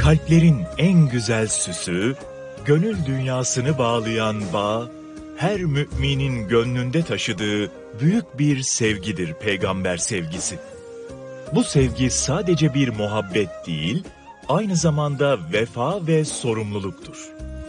Kalplerin en güzel süsü, gönül dünyasını bağlayan bağ, her müminin gönlünde taşıdığı büyük bir sevgidir peygamber sevgisi. Bu sevgi sadece bir muhabbet değil, aynı zamanda vefa ve sorumluluktur.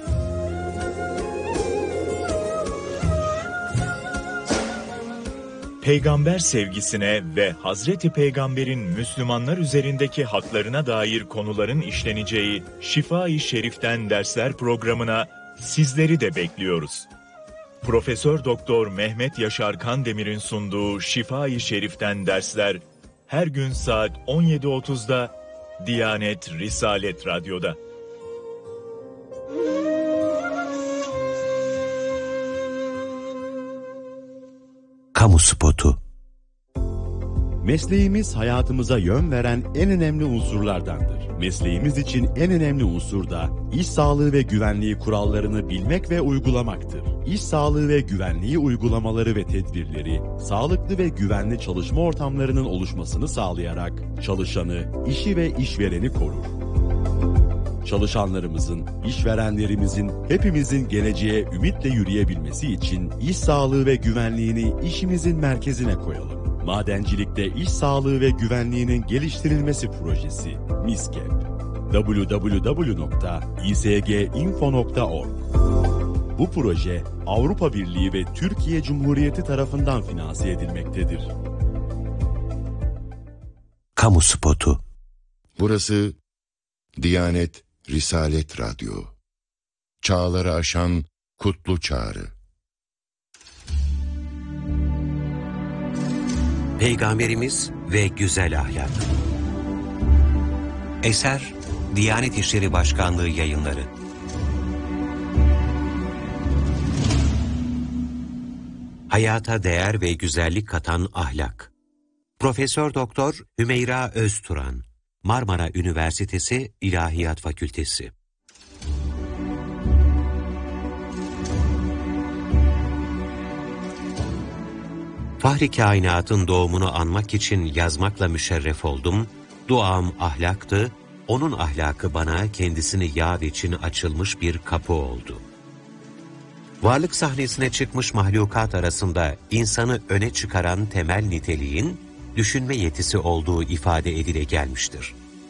Peygamber sevgisine ve Hazreti Peygamber'in Müslümanlar üzerindeki haklarına dair konuların işleneceği Şifa-i Şerif'ten dersler programına sizleri de bekliyoruz. Profesör Doktor Mehmet Yaşar Kandemir'in sunduğu Şifa-i Şerif'ten dersler her gün saat 17.30'da Diyanet Risalet Radyo'da. Kamu spotu. Mesleğimiz hayatımıza yön veren en önemli unsurlardandır. Mesleğimiz için en önemli unsur da iş sağlığı ve güvenliği kurallarını bilmek ve uygulamaktır. İş sağlığı ve güvenliği uygulamaları ve tedbirleri, sağlıklı ve güvenli çalışma ortamlarının oluşmasını sağlayarak çalışanı, işi ve işvereni korur. Çalışanlarımızın, işverenlerimizin, hepimizin geleceğe ümitle yürüyebilmesi için iş sağlığı ve güvenliğini işimizin merkezine koyalım. Madencilikte iş sağlığı ve güvenliğinin geliştirilmesi projesi MİSKEP. www.isginfo.org. Bu proje Avrupa Birliği ve Türkiye Cumhuriyeti tarafından finanse edilmektedir. Kamu spotu. Burası Diyanet Risalet Radyo. Çağları aşan kutlu çağrı. Peygamberimiz ve güzel ahlak. Eser Diyanet İşleri Başkanlığı Yayınları. Hayata değer ve güzellik katan ahlak. Profesör Doktor Hümeyra Özturan, Marmara Üniversitesi İlahiyat Fakültesi. Fahri kainatın doğumunu anmak için yazmakla müşerref oldum. Duam ahlaktı, onun ahlakı bana kendisini yad için açılmış bir kapı oldu. Varlık sahnesine çıkmış mahlukat arasında insanı öne çıkaran temel niteliğin düşünme yetisi olduğu ifade edile gelmiştir.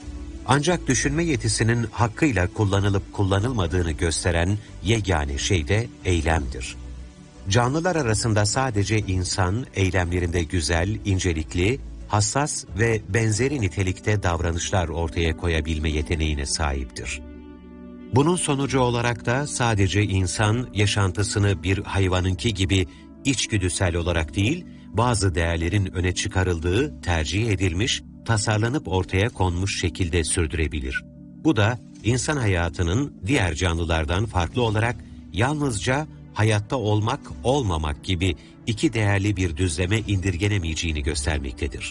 Ancak düşünme yetisinin hakkıyla kullanılıp kullanılmadığını gösteren yegane şey de eylemdir. Canlılar arasında sadece insan eylemlerinde güzel, incelikli, hassas ve benzeri nitelikte davranışlar ortaya koyabilme yeteneğine sahiptir. Bunun sonucu olarak da sadece insan yaşantısını bir hayvanınki gibi içgüdüsel olarak değil, bazı değerlerin öne çıkarıldığı, tercih edilmiş, tasarlanıp ortaya konmuş şekilde sürdürebilir. Bu da insan hayatının diğer canlılardan farklı olarak yalnızca hayatta olmak, olmamak gibi iki değerli bir düzleme indirgenemeyeceğini göstermektedir.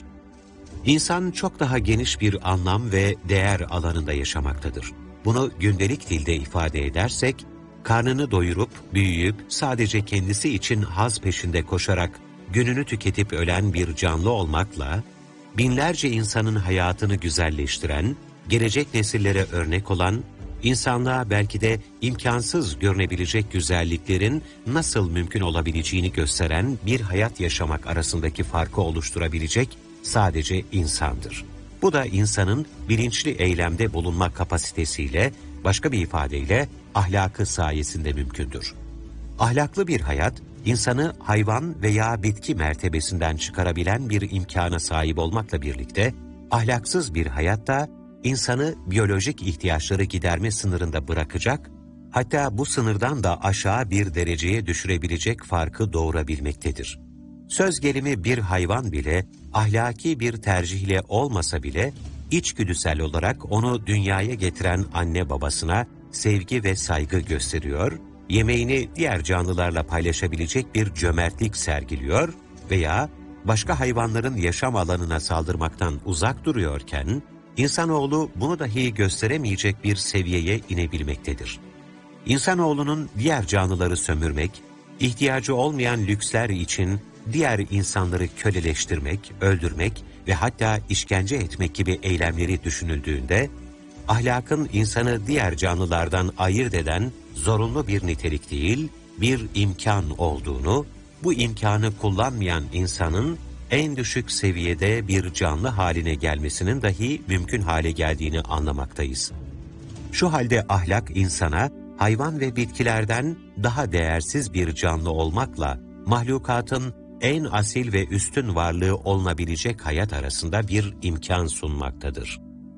İnsan çok daha geniş bir anlam ve değer alanında yaşamaktadır. Bunu gündelik dilde ifade edersek, karnını doyurup, büyüyüp, sadece kendisi için haz peşinde koşarak gününü tüketip ölen bir canlı olmakla, binlerce insanın hayatını güzelleştiren, gelecek nesillere örnek olan, insanlığa belki de imkansız görünebilecek güzelliklerin nasıl mümkün olabileceğini gösteren bir hayat yaşamak arasındaki farkı oluşturabilecek sadece insandır. Bu da insanın bilinçli eylemde bulunma kapasitesiyle, başka bir ifadeyle ahlakı sayesinde mümkündür. Ahlaklı bir hayat, insanı hayvan veya bitki mertebesinden çıkarabilen bir imkana sahip olmakla birlikte, ahlaksız bir hayat da insanı biyolojik ihtiyaçları giderme sınırında bırakacak, hatta bu sınırdan da aşağı bir dereceye düşürebilecek farkı doğurabilmektedir. Söz gelimi bir hayvan bile, ahlaki bir tercihle olmasa bile, içgüdüsel olarak onu dünyaya getiren anne babasına sevgi ve saygı gösteriyor, yemeğini diğer canlılarla paylaşabilecek bir cömertlik sergiliyor veya başka hayvanların yaşam alanına saldırmaktan uzak duruyorken, İnsanoğlu bunu dahi gösteremeyecek bir seviyeye inebilmektedir. İnsanoğlunun diğer canlıları sömürmek, ihtiyacı olmayan lüksler için diğer insanları köleleştirmek, öldürmek ve hatta işkence etmek gibi eylemleri düşünüldüğünde, ahlakın insanı diğer canlılardan ayırt eden zorunlu bir nitelik değil, bir imkan olduğunu, bu imkanı kullanmayan insanın en düşük seviyede bir canlı haline gelmesinin dahi mümkün hale geldiğini anlamaktayız. Şu halde ahlak insana, hayvan ve bitkilerden daha değersiz bir canlı olmakla, mahlukatın en asil ve üstün varlığı olunabilecek hayat arasında bir imkan sunmaktadır.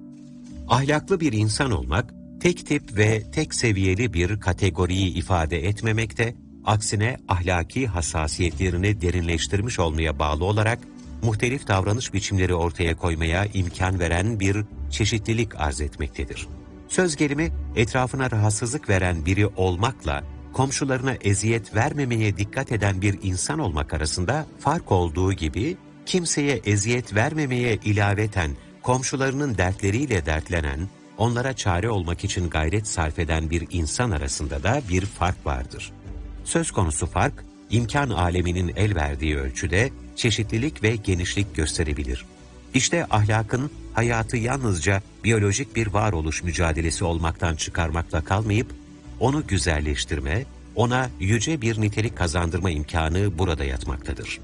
Ahlaklı bir insan olmak, tek tip ve tek seviyeli bir kategoriyi ifade etmemekte, aksine ahlaki hassasiyetlerini derinleştirmiş olmaya bağlı olarak, muhtelif davranış biçimleri ortaya koymaya imkan veren bir çeşitlilik arz etmektedir. Söz gelimi, etrafına rahatsızlık veren biri olmakla, komşularına eziyet vermemeye dikkat eden bir insan olmak arasında fark olduğu gibi, kimseye eziyet vermemeye ilaveten komşularının dertleriyle dertlenen, onlara çare olmak için gayret sarf eden bir insan arasında da bir fark vardır. Söz konusu fark, imkan aleminin el verdiği ölçüde çeşitlilik ve genişlik gösterebilir. İşte ahlakın hayatı yalnızca biyolojik bir varoluş mücadelesi olmaktan çıkarmakla kalmayıp, onu güzelleştirme, ona yüce bir nitelik kazandırma imkanı burada yatmaktadır.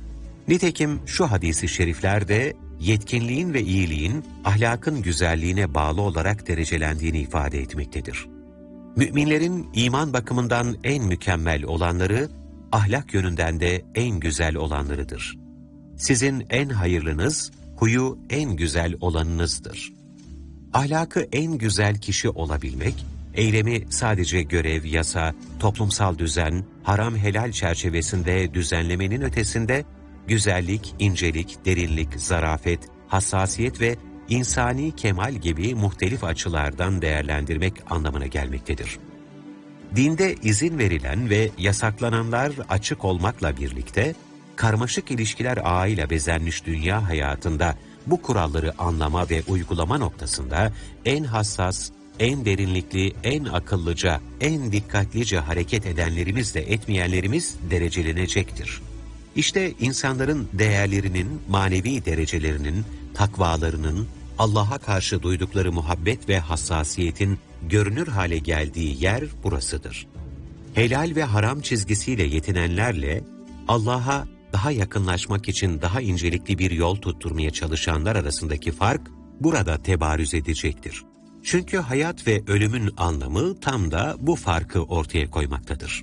Nitekim şu hadis-i şeriflerde yetkinliğin ve iyiliğin ahlakın güzelliğine bağlı olarak derecelendiğini ifade etmektedir. Müminlerin iman bakımından en mükemmel olanları, ahlak yönünden de en güzel olanlarıdır. Sizin en hayırlınız, huyu en güzel olanınızdır. Ahlakı en güzel kişi olabilmek, eylemi sadece görev, yasa, toplumsal düzen, haram helal çerçevesinde düzenlemenin ötesinde, güzellik, incelik, derinlik, zarafet, hassasiyet ve insani kemal gibi muhtelif açılardan değerlendirmek anlamına gelmektedir. Dinde izin verilen ve yasaklananlar açık olmakla birlikte, karmaşık ilişkiler ağıyla bezenmiş dünya hayatında bu kuralları anlama ve uygulama noktasında en hassas, en derinlikli, en akıllıca, en dikkatlice hareket edenlerimiz de etmeyenlerimiz derecelenecektir. İşte insanların değerlerinin, manevi derecelerinin, takvalarının, Allah'a karşı duydukları muhabbet ve hassasiyetin görünür hale geldiği yer burasıdır. Helal ve haram çizgisiyle yetinenlerle, Allah'a daha yakınlaşmak için daha incelikli bir yol tutturmaya çalışanlar arasındaki fark burada tebarüz edecektir. Çünkü hayat ve ölümün anlamı tam da bu farkı ortaya koymaktadır.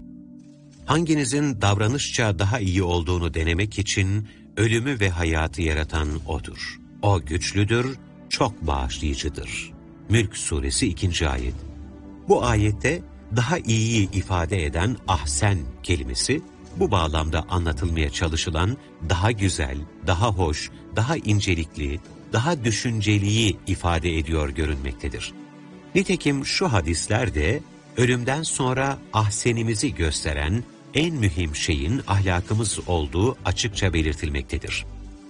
Hanginizin davranışça daha iyi olduğunu denemek için ölümü ve hayatı yaratan O'dur. O güçlüdür, çok bağışlayıcıdır. Mülk Suresi 2. ayet. Bu ayette daha iyiyi ifade eden ahsen kelimesi, bu bağlamda anlatılmaya çalışılan daha güzel, daha hoş, daha incelikli, daha düşünceliyi ifade ediyor görünmektedir. Nitekim şu hadisler de ölümden sonra ahsenimizi gösteren en mühim şeyin ahlakımız olduğu açıkça belirtilmektedir.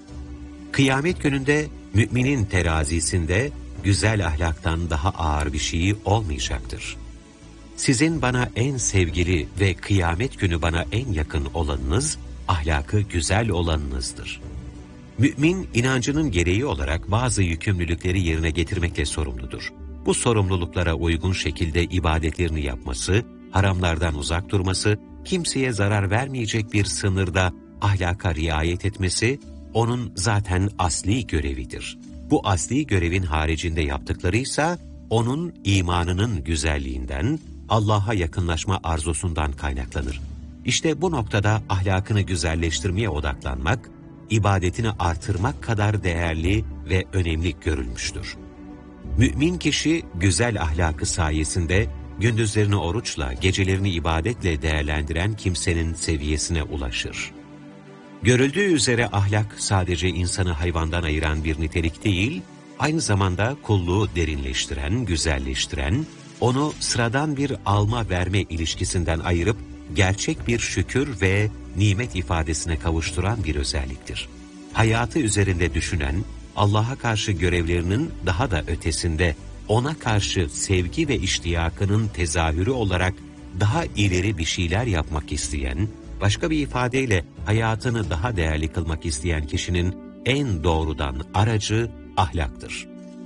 Kıyamet gününde müminin terazisinde güzel ahlaktan daha ağır bir şey olmayacaktır. Sizin bana en sevgili ve kıyamet günü bana en yakın olanınız, ahlakı güzel olanınızdır. Mümin, inancının gereği olarak bazı yükümlülükleri yerine getirmekle sorumludur. Bu sorumluluklara uygun şekilde ibadetlerini yapması, haramlardan uzak durması, kimseye zarar vermeyecek bir sınırda ahlaka riayet etmesi, onun zaten asli görevidir. Bu asli görevin haricinde yaptıklarıysa, onun imanının güzelliğinden, Allah'a yakınlaşma arzusundan kaynaklanır. İşte bu noktada ahlakını güzelleştirmeye odaklanmak, ibadetini artırmak kadar değerli ve önemli görülmüştür. Mümin kişi güzel ahlakı sayesinde gündüzlerini oruçla, gecelerini ibadetle değerlendiren kimsenin seviyesine ulaşır. Görüldüğü üzere ahlak sadece insanı hayvandan ayıran bir nitelik değil, aynı zamanda kulluğu derinleştiren, güzelleştiren, onu sıradan bir alma-verme ilişkisinden ayırıp gerçek bir şükür ve nimet ifadesine kavuşturan bir özelliktir. Hayatı üzerinde düşünen, Allah'a karşı görevlerinin daha da ötesinde, ona karşı sevgi ve iştiyakının tezahürü olarak daha ileri bir şeyler yapmak isteyen, başka bir ifadeyle hayatını daha değerli kılmak isteyen kişinin en doğrudan aracı ahlaktır.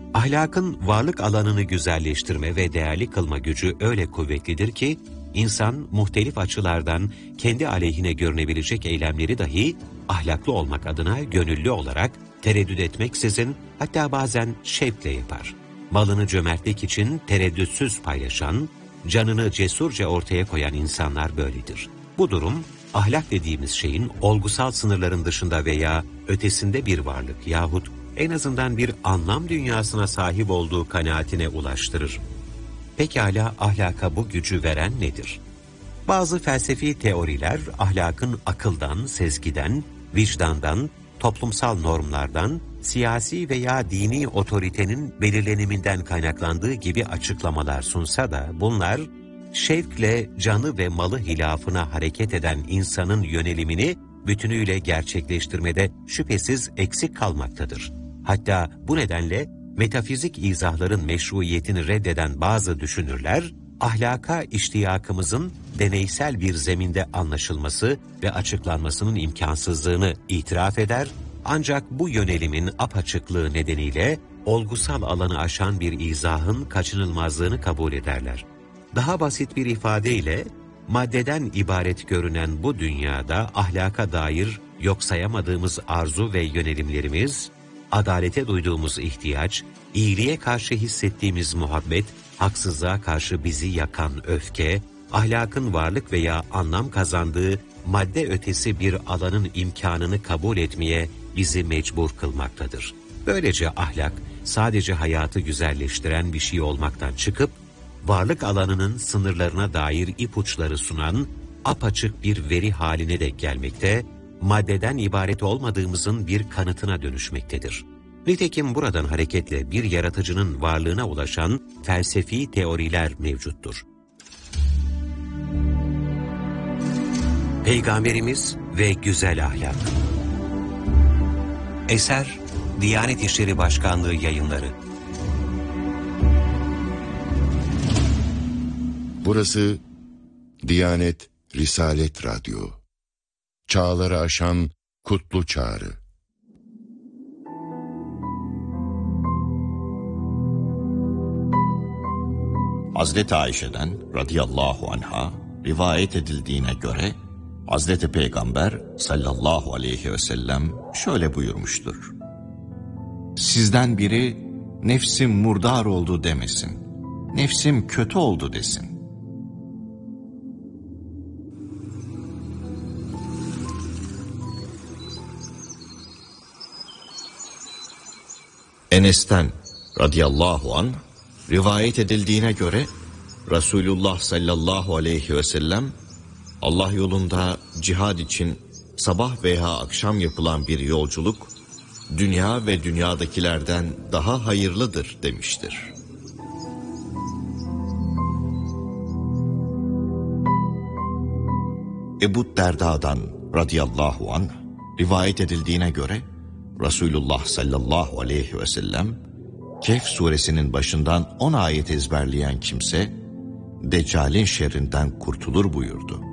Ahlakın varlık alanını güzelleştirme ve değerli kılma gücü öyle kuvvetlidir ki, insan muhtelif açılardan kendi aleyhine görünebilecek eylemleri dahi ahlaklı olmak adına gönüllü olarak tereddüt etmeksizin, hatta bazen şevkle yapar. Malını cömertlik için tereddütsüz paylaşan, canını cesurca ortaya koyan insanlar böyledir. Bu durum, ahlak dediğimiz şeyin olgusal sınırların dışında veya ötesinde bir varlık yahut en azından bir anlam dünyasına sahip olduğu kanaatine ulaştırır. Pekala ahlaka bu gücü veren nedir? Bazı felsefi teoriler ahlakın akıldan, sezgiden, vicdandan, toplumsal normlardan, siyasi veya dini otoritenin belirleniminden kaynaklandığı gibi açıklamalar sunsa da bunlar, şevkle canı ve malı hilafına hareket eden insanın yönelimini bütünüyle gerçekleştirmede şüphesiz eksik kalmaktadır. Hatta bu nedenle metafizik izahların meşruiyetini reddeden bazı düşünürler, ahlaka iştiyakımızın deneysel bir zeminde anlaşılması ve açıklanmasının imkansızlığını itiraf eder, ancak bu yönelimin apaçıklığı nedeniyle olgusal alanı aşan bir izahın kaçınılmazlığını kabul ederler. Daha basit bir ifadeyle, maddeden ibaret görünen bu dünyada ahlaka dair yok sayamadığımız arzu ve yönelimlerimiz, adalete duyduğumuz ihtiyaç, iyiliğe karşı hissettiğimiz muhabbet, haksızlığa karşı bizi yakan öfke, ahlakın varlık veya anlam kazandığı madde ötesi bir alanın imkanını kabul etmeye bizi mecbur kılmaktadır. Böylece ahlak sadece hayatı güzelleştiren bir şey olmaktan çıkıp, varlık alanının sınırlarına dair ipuçları sunan apaçık bir veri haline de gelmekte, maddeden ibaret olmadığımızın bir kanıtına dönüşmektedir. Nitekim buradan hareketle bir yaratıcının varlığına ulaşan felsefi teoriler mevcuttur. Peygamberimiz ve güzel ahlak. Eser, Diyanet İşleri Başkanlığı Yayınları. Burası Diyanet Risalet Radyo. Çağları aşan kutlu çağrı. Hazreti Ayşe'den radıyallahu anha rivayet edildiğine göre Hazreti Peygamber sallallahu aleyhi ve sellem şöyle buyurmuştur. Sizden biri nefsim murdar oldu demesin, nefsim kötü oldu desin. Enes'ten radıyallahu anh rivayet edildiğine göre Resulullah sallallahu aleyhi ve sellem Allah yolunda cihad için sabah veya akşam yapılan bir yolculuk dünya ve dünyadakilerden daha hayırlıdır demiştir. Ebu Derda'dan radıyallahu anh rivayet edildiğine göre Resulullah sallallahu aleyhi ve sellem Kehf suresinin başından 10 ayet ezberleyen kimse Deccal'in şerrinden kurtulur buyurdu.